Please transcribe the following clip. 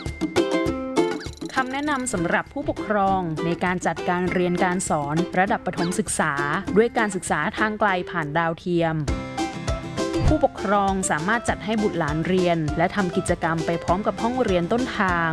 คำแนะนำสำหรับผู้ปกครองในการจัดการเรียนการสอนระดับประถมศึกษาด้วยการศึกษาทางไกลผ่านดาวเทียมผู้ปกครองสามารถจัดให้บุตรหลานเรียนและทำกิจกรรมไปพร้อมกับห้องเรียนต้นทาง